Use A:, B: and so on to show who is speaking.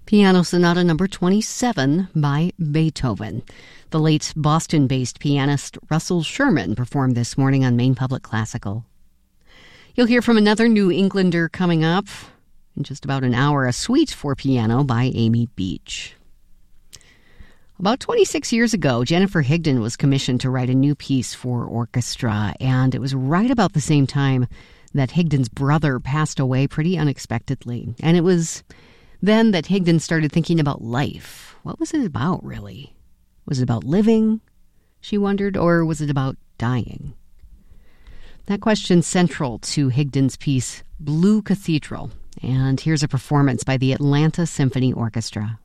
A: Piano Sonata number 27 by Beethoven. The late Boston-based pianist Russell Sherman performed this morning on Maine Public Classical. You'll hear from another New Englander coming up in just about an hour, a suite for piano by Amy Beach. About 26 years ago, Jennifer Higdon was commissioned to write a new piece for orchestra, and it was right about the same time that Higdon's brother passed away pretty unexpectedly. And it was then that Higdon started thinking about life. What was it about, really? Was it about living, she wondered, or was it about dying? That question's central to Higdon's piece, Blue Cathedral. And here's a performance by the Atlanta Symphony Orchestra.